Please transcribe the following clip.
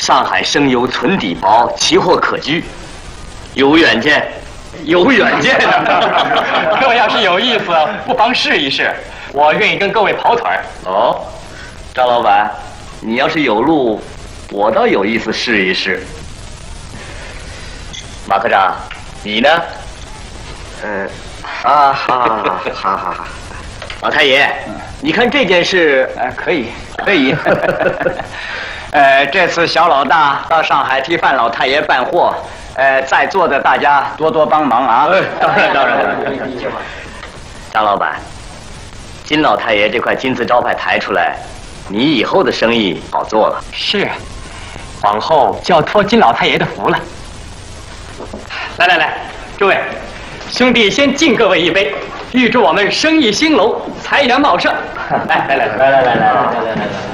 上海生油存底薄，奇货可居，有远见，有远见。 各位要是有意思，不妨试一试，我愿意跟各位跑腿儿。 哦，张老板，你要是有路，我倒有意思试一试。马科长，你呢？好。老太爷，你看这件事， 可以。这次小老大到上海替范老太爷办货，在座的大家多多帮忙啊！ 当然。张老板，金老太爷这块金字招牌抬出来，你以后的生意好做了。 是，往后就要托金老太爷的福了。来，诸位，兄弟先敬各位一杯，预祝我们生意兴隆，财源茂盛。来。